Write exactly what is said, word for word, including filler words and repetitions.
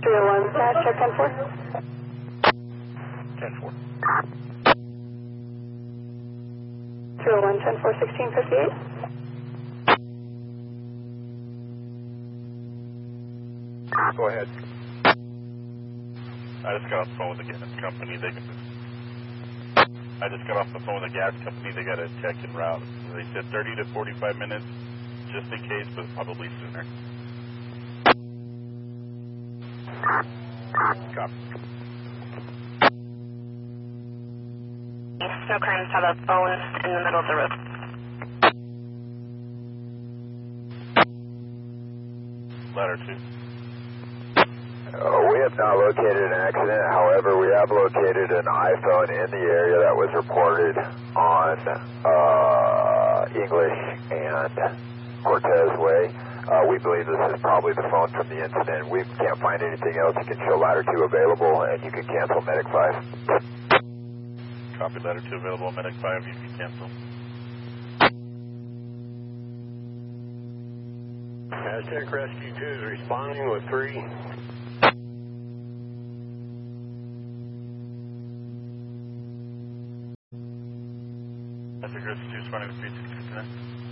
three oh one, uh, check ten four. ten four. three oh one, ten four, sixteen fifty-eight. Go ahead. I just got off the phone with the gas company. They I just got off the phone with the gas company. They got a check en route. They said thirty to forty-five minutes, just in case, but probably sooner. Copy. No crimes have a phone in the middle of the road. Ladder two. Uh, we have not located an accident. However, we have located an iPhone in the area that was reported on uh, English and Cortez Way. Uh, we believe this is probably the phone from the incident. We can't find anything else. You can show ladder two available, and you can cancel Medic five. Copy, ladder two available, Medic five, you can cancel. Aztec Rescue two is responding with three. Aztec Rescue two is running with three six six nine.